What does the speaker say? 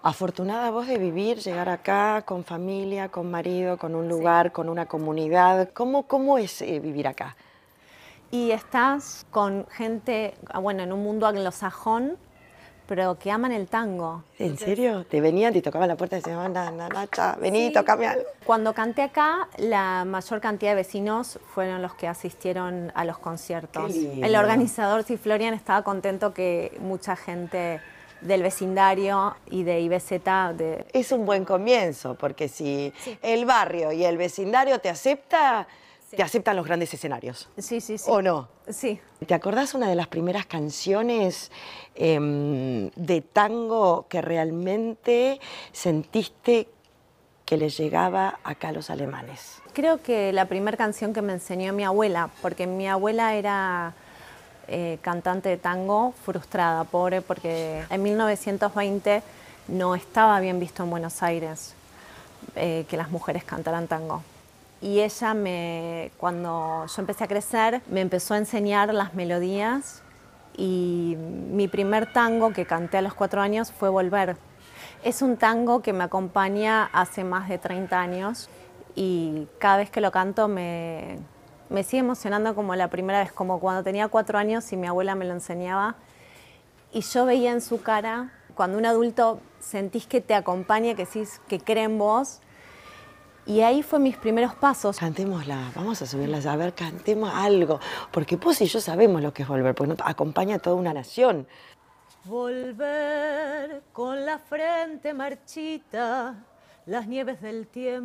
Afortunada vos de vivir, llegar acá con familia, con marido, con un lugar, con una comunidad. ¿Cómo es vivir acá? Y estás con gente, bueno, en un mundo anglosajón, pero que aman el tango. ¿En serio? ¿Te venían, te tocaban la puerta y decían, Nacha, vení, Sí. tocame algo? Cuando canté acá, la mayor cantidad de vecinos fueron los que asistieron a los conciertos. Qué lindo. El organizador, sí, Florian, estaba contento que mucha gente del vecindario y de IBZ... Es un buen comienzo, porque si el barrio y el vecindario te acepta, te aceptan los grandes escenarios. Sí, sí, sí. ¿O no? Sí. ¿Te acordás una de las primeras canciones de tango que realmente sentiste que les llegaba acá a los alemanes? Creo que la primera canción que me enseñó mi abuela, porque mi abuela era cantante de tango frustrada, pobre, porque en 1920 no estaba bien visto en Buenos Aires que las mujeres cantaran tango. Y ella, cuando yo empecé a crecer, me empezó a enseñar las melodías y mi primer tango que canté a los 4 años fue Volver. Es un tango que me acompaña hace más de 30 años y cada vez que lo canto me sigue emocionando como la primera vez, como cuando tenía 4 años y mi abuela me lo enseñaba. Y yo veía en su cara, cuando un adulto sentís que te acompaña, que decís que cree en vos. Y ahí fue mis primeros pasos. Cantémosla, vamos a subirla, a ver, cantemos algo. Porque vos y yo sabemos lo que es volver, porque nos acompaña a toda una nación. Volver con la frente marchita, las nieves del tiempo.